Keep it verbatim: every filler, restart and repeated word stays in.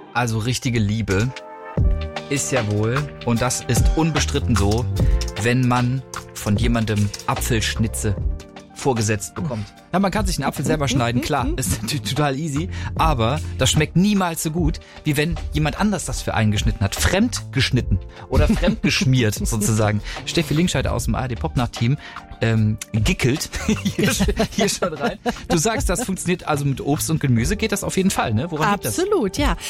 Also richtige Liebe ist ja wohl, und das ist unbestritten so, wenn man von jemandem Apfelschnitze vorgesetzt bekommt. Ja, man kann sich einen Apfel selber schneiden, klar, ist natürlich total easy, aber das schmeckt niemals so gut, wie wenn jemand anders das für einen geschnitten hat. Fremd geschnitten oder fremd geschmiert sozusagen. Steffi Linkscheid aus dem A R D-Popnacht-Team ähm, gickelt hier, hier schon rein. Du sagst, das funktioniert also mit Obst und Gemüse, geht das auf jeden Fall, ne? Woran liegt das? Absolut, ja.